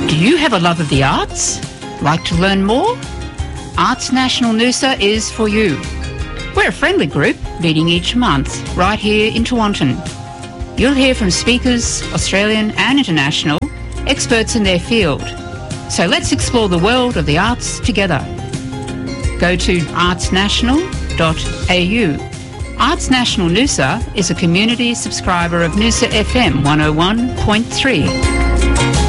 Do you have a love of the arts? Like to learn more? Arts National Noosa is for you. We're a friendly group meeting each month right here in Tewantin. You'll hear from speakers, Australian and international, experts in their field. So let's explore the world of the arts together. Go to artsnational.au. Arts National Noosa is a community subscriber of Noosa FM 101.3.